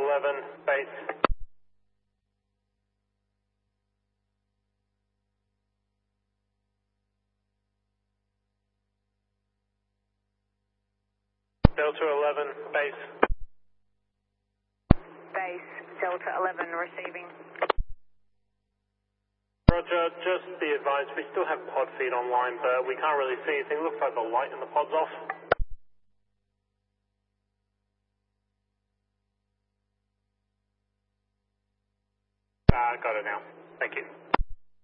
11, base. Delta 11, base. Base, Delta 11 receiving. Roger, just be advised, we still have pod feed online, but we can't really see anything. Looks like the light in the pod's off. Got it now. Thank you.